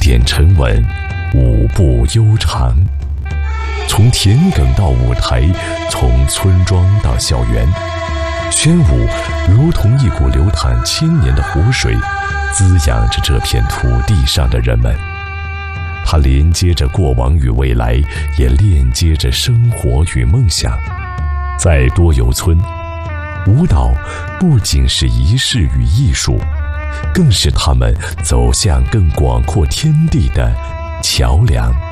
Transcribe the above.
典沉稳，舞步悠长。从田埂到舞台，从村庄到校园，宣武如同一股流淌千年的湖水，滋养着这片土地上的人们。它连接着过往与未来，也链接着生活与梦想。在多游村，舞蹈不仅是仪式与艺术，更是他们走向更广阔天地的桥梁。